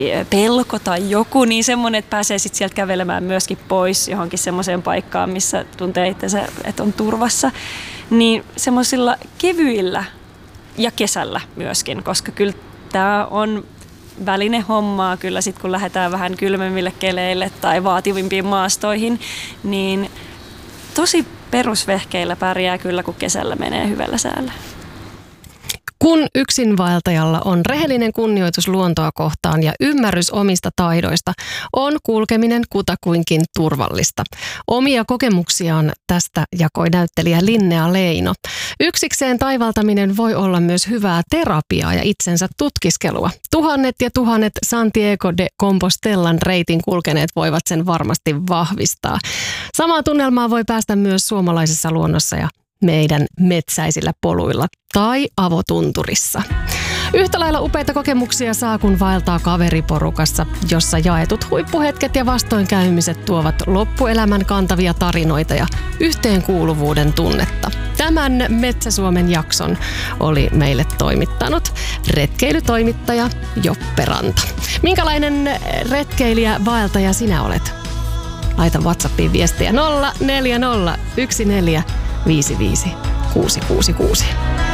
pelko tai joku, niin semmoinen, että pääsee sitten sieltä kävelemään myöskin pois johonkin semmoiseen paikkaan, missä tuntee itsensä, että on turvassa. Niin semmoisilla kevyillä ja kesällä myöskin, koska kyllä tämä on välinehommaa kyllä sitten, kun lähdetään vähän kylmemmille keleille tai vaativimpiin maastoihin, niin tosi perusvehkeillä pärjää kyllä, kun kesällä menee hyvällä säällä. Kun yksinvaeltajalla on rehellinen kunnioitus luontoa kohtaan ja ymmärrys omista taidoista, on kulkeminen kutakuinkin turvallista. Omia kokemuksiaan tästä jakoi näyttelijä Linnea Leino. Yksikseen taivaltaminen voi olla myös hyvää terapiaa ja itsensä tutkiskelua. Tuhannet ja tuhannet Santiago de Compostellan reitin kulkeneet voivat sen varmasti vahvistaa. Samaa tunnelmaa voi päästä myös suomalaisessa luonnossa ja meidän metsäisillä poluilla tai avotunturissa. Yhtä lailla upeita kokemuksia saa, kun vaeltaa kaveriporukassa, jossa jaetut huippuhetket ja vastoinkäymiset tuovat loppuelämän kantavia tarinoita ja yhteenkuuluvuuden tunnetta. Tämän Metsä-Suomen jakson oli meille toimittanut retkeilytoimittaja Joppe Ranta. Minkälainen retkeilijä vaeltaja sinä olet? Laita WhatsAppiin viestiä 040 14 55 666.